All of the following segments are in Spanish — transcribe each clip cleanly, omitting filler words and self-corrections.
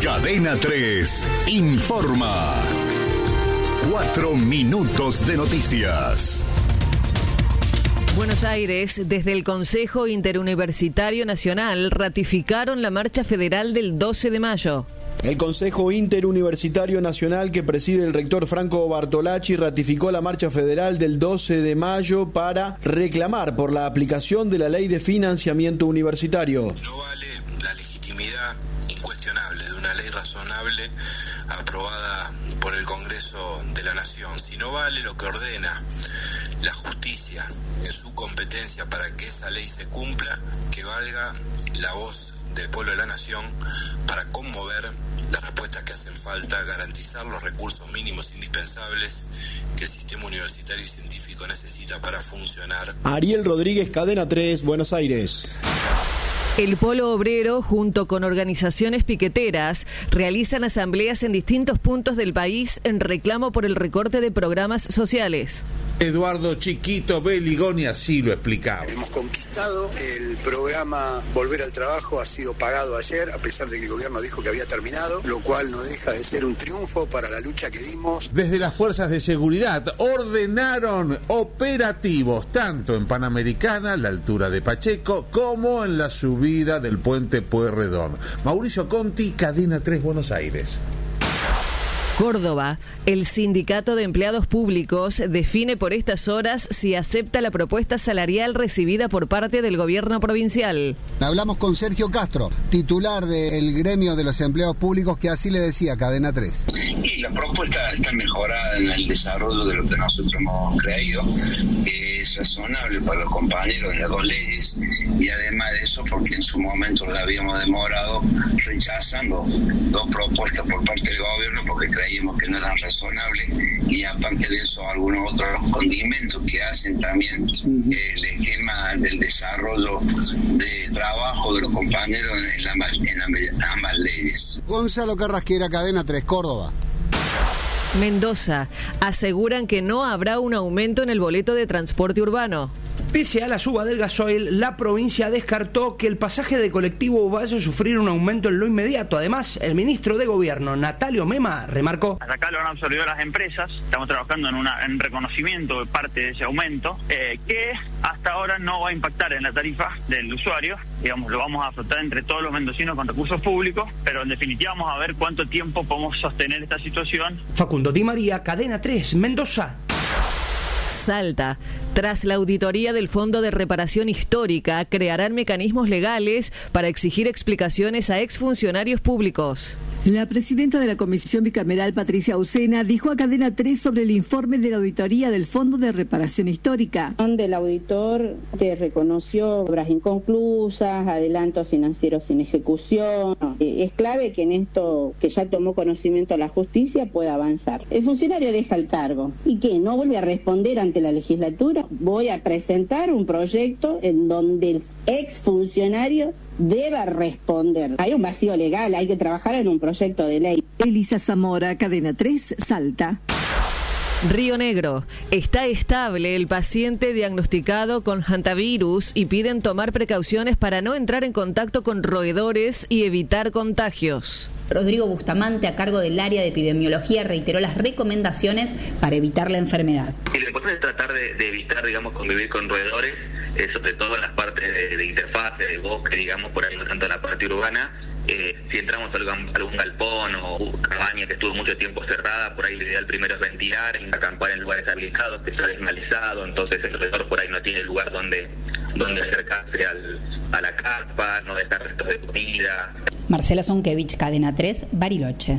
Cadena 3 informa. 4 minutos de noticias. Buenos Aires, desde el Consejo Interuniversitario Nacional, ratificaron la marcha federal del 12 de mayo. El Consejo Interuniversitario Nacional, que preside el rector Franco Bartolacci, ratificó la marcha federal del 12 de mayo para reclamar por la aplicación de la Ley de Financiamiento Universitario. No vale la legitimidad incuestionable de una ley razonable aprobada por el Congreso de la Nación, sino vale lo que ordena la justicia en su competencia para que esa ley se cumpla, que valga la voz del pueblo de la Nación para conmover las respuestas que hacen falta, garantizar los recursos mínimos indispensables que el sistema universitario y científico necesita para funcionar. Ariel Rodríguez, Cadena 3, Buenos Aires. El Polo Obrero, junto con organizaciones piqueteras, realizan asambleas en distintos puntos del país en reclamo por el recorte de programas sociales. Eduardo Chiquito Beligoni así lo explicaba. Hemos conquistado el programa Volver al Trabajo, ha sido pagado ayer, a pesar de que el gobierno dijo que había terminado, lo cual no deja de ser un triunfo para la lucha que dimos. Desde las fuerzas de seguridad ordenaron operativos tanto en Panamericana, a la altura de Pacheco, como en la subida del puente Pueyrredón. Mauricio Conti, Cadena 3, Buenos Aires. Córdoba, el Sindicato de Empleados Públicos define por estas horas si acepta la propuesta salarial recibida por parte del gobierno provincial. Hablamos con Sergio Castro, titular del gremio de los empleados públicos, que así le decía a Cadena 3. Y la propuesta está mejorada en el desarrollo de lo que nosotros hemos creído, que es razonable para los compañeros en las dos leyes, y además de eso porque en su momento la habíamos demorado rechazando dos propuestas por parte del gobierno porque creíamos que no eran razonables, y aparte de eso algunos otros condimentos que hacen también el esquema del desarrollo de trabajo de los compañeros en ambas leyes. Gonzalo Carrasquera, Cadena 3, Córdoba. Mendoza, aseguran que no habrá un aumento en el boleto de transporte urbano. Pese a la suba del gasoil, la provincia descartó que el pasaje de colectivo vaya a sufrir un aumento en lo inmediato. Además, el ministro de Gobierno, Natalio Mema, remarcó: acá lo han absorbido las empresas, estamos trabajando en reconocimiento de parte de ese aumento, que hasta ahora no va a impactar en la tarifa del usuario. Digamos, lo vamos a afrontar entre todos los mendocinos con recursos públicos, pero en definitiva vamos a ver cuánto tiempo podemos sostener esta situación. Facundo Di María, Cadena 3, Mendoza. Salta, tras la auditoría del Fondo de Reparación Histórica, crearán mecanismos legales para exigir explicaciones a exfuncionarios públicos. La presidenta de la Comisión Bicameral, Patricia Ucena, dijo a Cadena 3 sobre el informe de la auditoría del Fondo de Reparación Histórica. Donde el auditor te reconoció obras inconclusas, adelantos financieros sin ejecución. Es clave que en esto que ya tomó conocimiento la justicia pueda avanzar. El funcionario deja el cargo y que no vuelve a responder ante la legislatura. Voy a presentar un proyecto en donde el exfuncionario deba responder. Hay un vacío legal, hay que trabajar en un proyecto de ley. Elisa Zamora, Cadena 3, Salta. Río Negro, está estable el paciente diagnosticado con hantavirus y piden tomar precauciones para no entrar en contacto con roedores y evitar contagios. Rodrigo Bustamante, a cargo del área de epidemiología, reiteró las recomendaciones para evitar la enfermedad. Y lo importante es tratar de evitar, convivir con roedores, sobre todo en las partes de interfase, de bosque, por ahí no tanto en la parte urbana. Si entramos a algún galpón o cabaña que estuvo mucho tiempo cerrada, por ahí lo ideal primero es ventilar, acampar en lugares habilitados, que está desmalizado, entonces el roedor por ahí no tiene lugar donde acercarse a la carpa, no dejar restos de comida. Marcela Zonkevich, Cadena 3, Bariloche.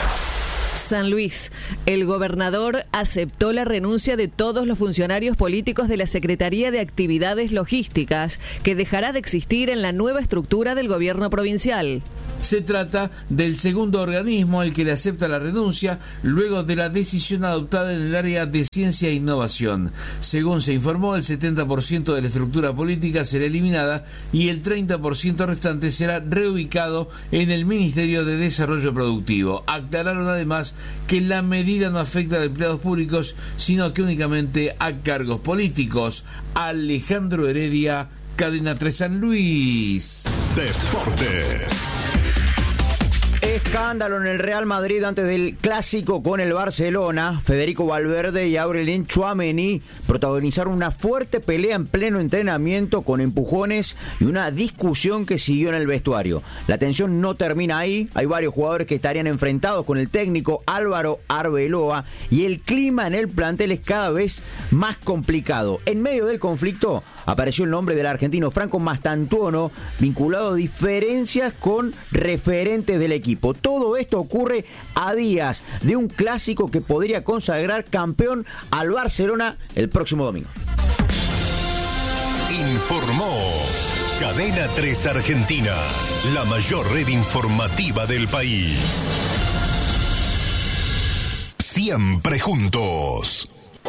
San Luis, el gobernador aceptó la renuncia de todos los funcionarios políticos de la Secretaría de Actividades Logísticas, que dejará de existir en la nueva estructura del gobierno provincial. Se trata del segundo organismo al que le acepta la renuncia luego de la decisión adoptada en el área de ciencia e innovación. Según se informó, el 70% de la estructura política será eliminada y el 30% restante será reubicado en el Ministerio de Desarrollo Productivo. Aclararon además que la medida no afecta a empleados públicos, sino que únicamente a cargos políticos. Alejandro Heredia, Cadena 3 San Luis. Deportes. escándalo en el Real Madrid antes del clásico con el Barcelona. Federico Valverde y Aurelien Tchouaméni protagonizaron una fuerte pelea en pleno entrenamiento con empujones y una discusión que siguió en el vestuario. La tensión no termina ahí, hay varios jugadores que estarían enfrentados con el técnico Álvaro Arbeloa y el clima en el plantel es cada vez más complicado. En medio del conflicto apareció el nombre del argentino Franco Mastantuono, vinculado a diferencias con referentes del equipo. Todo esto ocurre a días de un clásico que podría consagrar campeón al Barcelona el próximo domingo. Informó Cadena 3 Argentina, la mayor red informativa del país. Siempre juntos.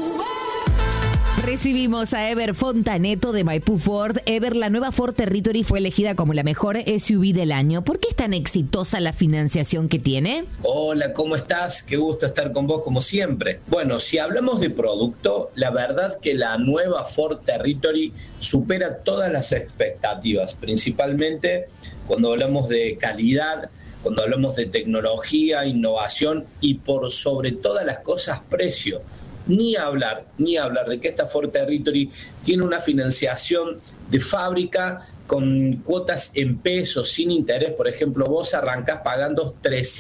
Recibimos a Ever Fontaneto de Maipú Ford. Ever, la nueva Ford Territory fue elegida como la mejor SUV del año. ¿Por qué es tan exitosa la financiación que tiene? Hola, ¿cómo estás? Qué gusto estar con vos como siempre. Bueno, si hablamos de producto, la verdad que la nueva Ford Territory supera todas las expectativas, principalmente cuando hablamos de calidad, cuando hablamos de tecnología, innovación y por sobre todas las cosas precio. Ni hablar de que esta Ford Territory tiene una financiación de fábrica con cuotas en pesos, sin interés. Por ejemplo, vos arrancás pagando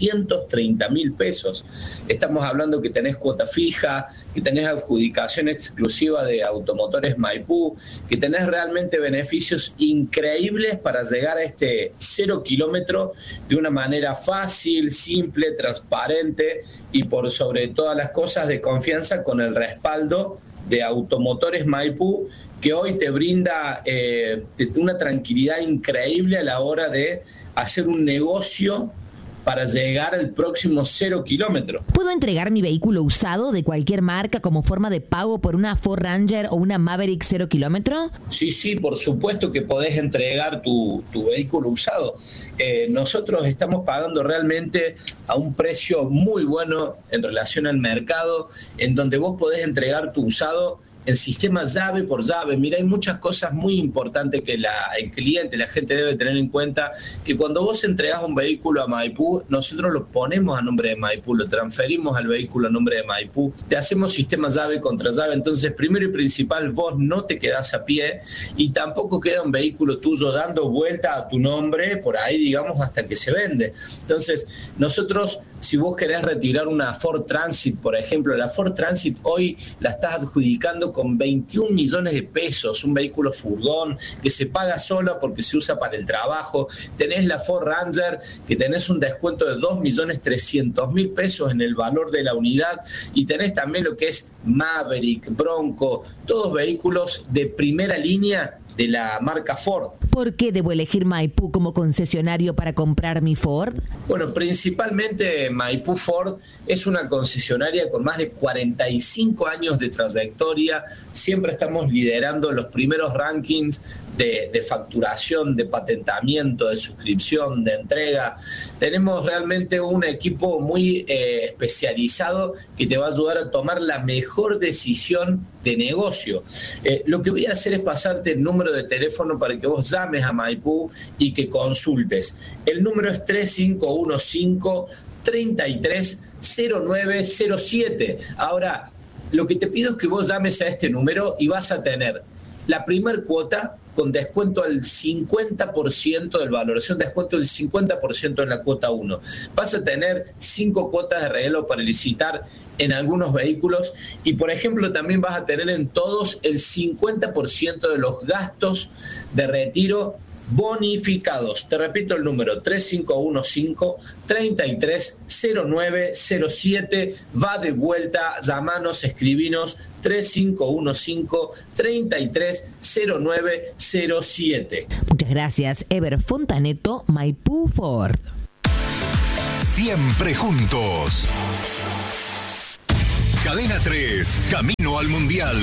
330.000 pesos. Estamos hablando que tenés cuota fija, que tenés adjudicación exclusiva de Automotores Maipú, que tenés realmente beneficios increíbles para llegar a este 0 kilómetro de una manera fácil, simple, transparente y por sobre todas las cosas de confianza con el respaldo de Automotores Maipú, que hoy te brinda una tranquilidad increíble a la hora de hacer un negocio para llegar al próximo 0 kilómetro. ¿Puedo entregar mi vehículo usado de cualquier marca como forma de pago por una Ford Ranger o una Maverick 0 kilómetro? Sí, por supuesto que podés entregar tu vehículo usado. Nosotros estamos pagando realmente a un precio muy bueno en relación al mercado, en donde vos podés entregar tu usado en sistema llave por llave. Mira, hay muchas cosas muy importantes que el cliente, la gente debe tener en cuenta, que cuando vos entregás un vehículo a Maipú, nosotros lo ponemos a nombre de Maipú, lo transferimos al vehículo a nombre de Maipú, te hacemos sistema llave contra llave, entonces primero y principal vos no te quedás a pie y tampoco queda un vehículo tuyo dando vuelta a tu nombre por ahí, digamos, hasta que se vende. Entonces, nosotros, si vos querés retirar una Ford Transit, por ejemplo, la Ford Transit hoy la estás adjudicando con 21 millones de pesos, un vehículo furgón que se paga sola porque se usa para el trabajo. Tenés la Ford Ranger que tenés un descuento de 2.300.000 pesos en el valor de la unidad y tenés también lo que es Maverick, Bronco, todos vehículos de primera línea de la marca Ford. ¿Por qué debo elegir Maipú como concesionario para comprar mi Ford? Bueno, principalmente Maipú Ford es una concesionaria con más de 45 años de trayectoria. Siempre estamos liderando los primeros rankings de facturación, de patentamiento, de suscripción, de entrega. Tenemos realmente un equipo muy especializado que te va a ayudar a tomar la mejor decisión de negocio. Lo que voy a hacer es pasarte el número de teléfono para que vos llames a Maipú y que consultes. El número es 3515-330907. Ahora, lo que te pido es que vos llames a este número y vas a tener la primer cuota con descuento al 50% del valor, es un descuento del 50% en la cuota 1. Vas a tener 5 cuotas de regalo para licitar en algunos vehículos y, por ejemplo, también vas a tener en todos el 50% de los gastos de retiro bonificados. Te repito el número, 3515-330907. Va de vuelta, llamanos, escribinos, 3515-330907. Muchas gracias, Ever Fontaneto, Maipú Ford. Siempre juntos. Cadena 3, camino al Mundial.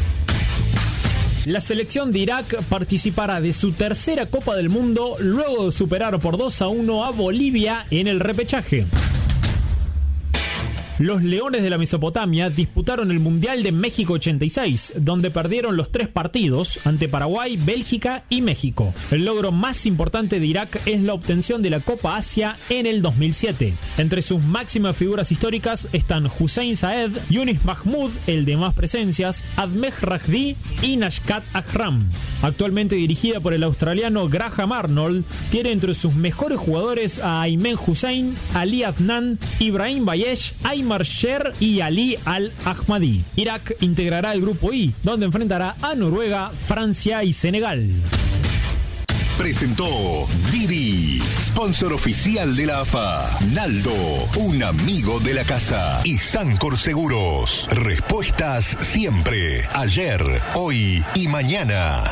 La selección de Irak participará de su tercera Copa del Mundo luego de superar por 2-1 a Bolivia en el repechaje. Los Leones de la Mesopotamia disputaron el Mundial de México 86, donde perdieron los 3 partidos ante Paraguay, Bélgica y México. El logro más importante de Irak es la obtención de la Copa Asia en el 2007. Entre sus máximas figuras históricas están Hussein Saed, Yunis Mahmoud, el de más presencias, Ahmed Rajdi y Nashkat Akram. Actualmente dirigida por el australiano Graham Arnold, tiene entre sus mejores jugadores a Aymen Hussein, Ali Adnan, Ibrahim Bayesh, Aymar Sher y Ali Al-Ahmadi. Irak integrará el grupo I, donde enfrentará a Noruega, Francia y Senegal. Presentó Didi, sponsor oficial de la AFA. Naldo, un amigo de la casa. Y Sancor Seguros. Respuestas siempre. Ayer, hoy y mañana.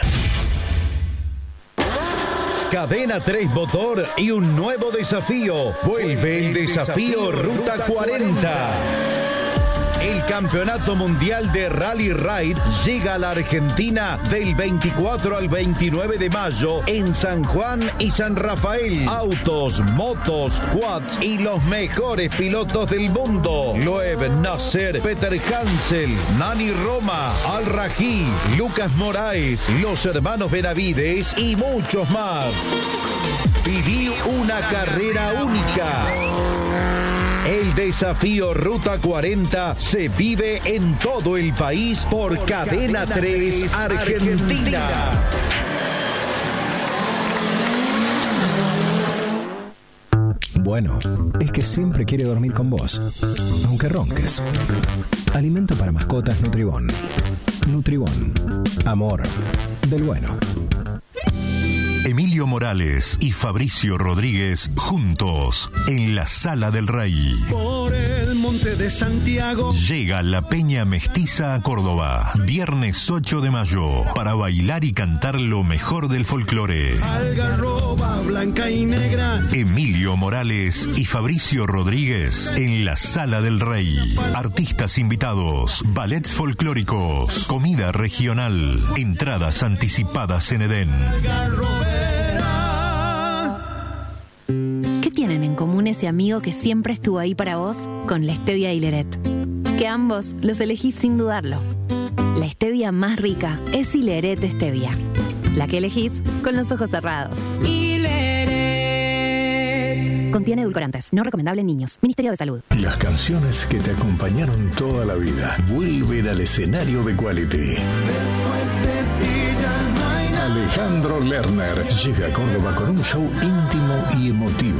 Cadena 3 Motor y un nuevo desafío. Vuelve el desafío Ruta 40. El Campeonato Mundial de Rally Ride llega a la Argentina del 24 al 29 de mayo en San Juan y San Rafael. Autos, motos, quads y los mejores pilotos del mundo. Loeb Nasser, Peter Hansel, Nani Roma, Al Rají, Lucas Moraes, los hermanos Benavides y muchos más. Viví una carrera única. El desafío Ruta 40 se vive en todo el país por Cadena 3 Argentina. Bueno, es que siempre quiere dormir con vos, aunque ronques. Alimento para mascotas Nutribón. Nutribón. Amor del bueno. Emilio Morales y Fabricio Rodríguez juntos en la Sala del Rey. Por el monte de Santiago. Llega la Peña Mestiza a Córdoba, viernes 8 de mayo, para bailar y cantar lo mejor del folclore. Algarroba blanca y negra. Emilio Morales y Fabricio Rodríguez en la Sala del Rey. Artistas invitados, ballets folclóricos, comida regional, entradas anticipadas en Edén. ¿Qué tienen en común ese amigo que siempre estuvo ahí para vos con la stevia Hileret? Que ambos los elegís sin dudarlo. La stevia más rica es Hileret Stevia, la que elegís con los ojos cerrados. Hileret. Contiene edulcorantes, no recomendable en niños. Ministerio de Salud. Las canciones que te acompañaron toda la vida vuelven al escenario de Quality. Alejandro Lerner llega a Córdoba con un show íntimo y emotivo.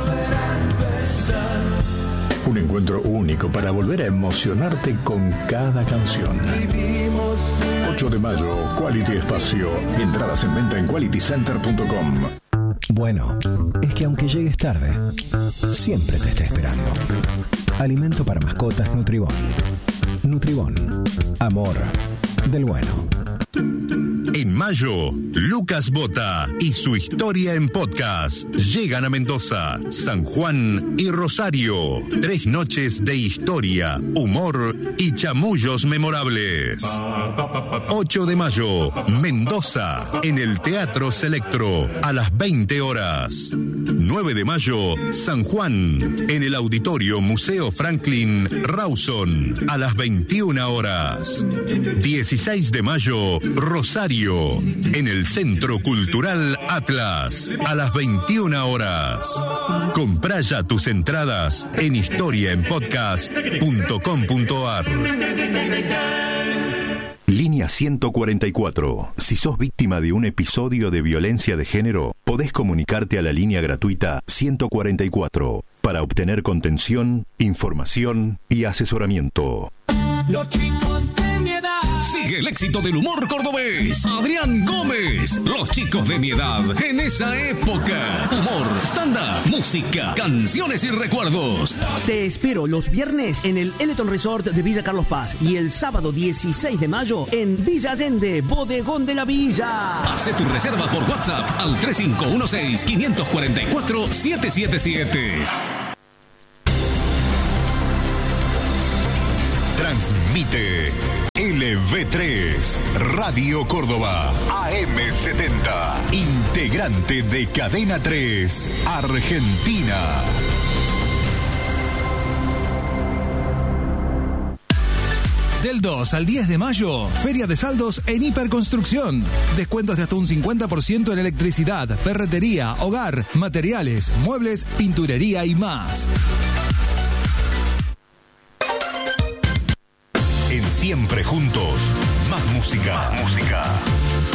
Un encuentro único para volver a emocionarte con cada canción. 8 de mayo, Quality Espacio. Entradas en venta en qualitycenter.com. Bueno, es que aunque llegues tarde, siempre te está esperando. Alimento para mascotas Nutribón. Nutribón. Amor del bueno. En mayo, Lucas Bota y su historia en podcast llegan a Mendoza, San Juan y Rosario. 3 noches de historia, humor y chamullos memorables. 8 de mayo, Mendoza, en el Teatro Selectro, a las 20 horas. 9 de mayo, San Juan, en el Auditorio Museo Franklin Rawson, a las 21 horas. 16 de mayo, Rosario, en el Centro Cultural Atlas, a las 21 horas. Comprá ya tus entradas en historiaenpodcast.com.ar. Línea 144. Si sos víctima de un episodio de violencia de género, podés comunicarte a la línea gratuita 144 para obtener contención, información y asesoramiento. Los chicos de mi edad. Sigue el éxito del humor cordobés. Adrián Gómez. Los chicos de mi edad en esa época. Humor, stand-up, música, canciones y recuerdos. Te espero los viernes en el Eleton Resort de Villa Carlos Paz y el sábado 16 de mayo en Villa Allende, Bodegón de la Villa. Hacé tu reserva por WhatsApp al 3516-544-777. Transmite LV3, Radio Córdoba, AM70, integrante de Cadena 3, Argentina. Del 2 al 10 de mayo, feria de saldos en Hiperconstrucción. Descuentos de hasta un 50% en electricidad, ferretería, hogar, materiales, muebles, pinturería y más. En Siempre Juntos, más música.